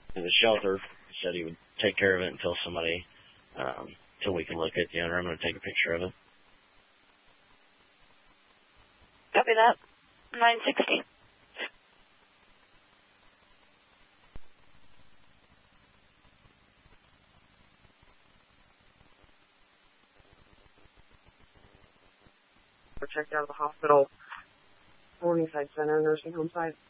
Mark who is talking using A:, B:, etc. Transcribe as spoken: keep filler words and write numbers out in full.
A: to the shelter. He said he would take care of it until somebody, um, until we can look at the owner. I'm going to take a picture of it.
B: Copy that. nine sixty.
C: We're checked out of the hospital, Morningside Center, nursing home site.